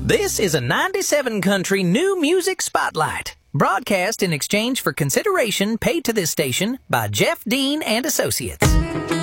This is a 97 country new music spotlight, broadcast in exchange for consideration paid to this station by Jeff Dean and Associates.